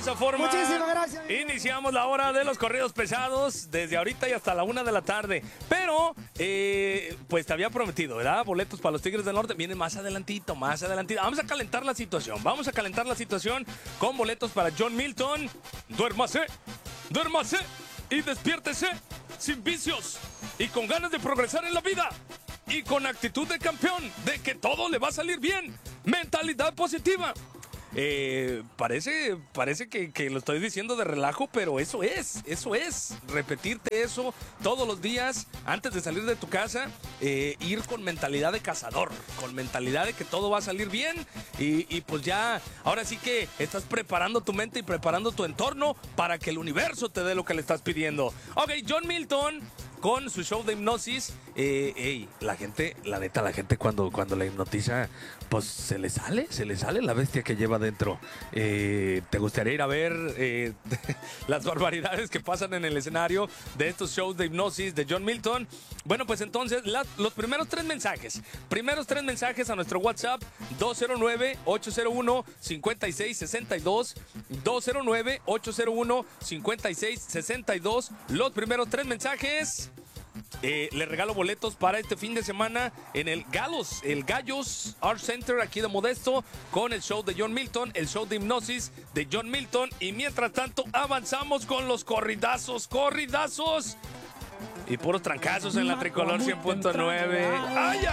esa forma, muchísimas gracias. iniciamos la hora de los corridos pesados desde ahorita y hasta la 1 de la tarde. Pero, pues te había prometido, ¿verdad? Boletos para los Tigres del Norte. Vienen más adelantito, más adelantito. Vamos a calentar la situación. Vamos a calentar la situación con boletos para John Milton. Duérmase, duérmase y despiértese sin vicios y con ganas de progresar en la vida. Y con actitud de campeón, de que todo le va a salir bien. Mentalidad positiva. Parece que lo estoy diciendo de relajo, pero eso es. Repetirte eso todos los días antes de salir de tu casa, ir con mentalidad de cazador, con mentalidad de que todo va a salir bien y pues ya, ahora sí que estás preparando tu mente y preparando tu entorno para que el universo te dé lo que le estás pidiendo. Ok, John Milton con su show de hipnosis. La gente cuando la hipnotiza, pues se le sale la bestia que lleva dentro. ¿Te gustaría ir a ver las barbaridades que pasan en el escenario de estos shows de hipnosis de John Milton? Bueno, pues entonces, los primeros tres mensajes a nuestro WhatsApp 209-801-5662, 209-801-5662, los primeros tres mensajes. Le regalo boletos para este fin de semana en el Gallos Art Center aquí de Modesto, con el show de John Milton, el show de hipnosis de John Milton. Y mientras tanto avanzamos con los corridazos y puros trancazos en la Tricolor 100.9. ¡Ay,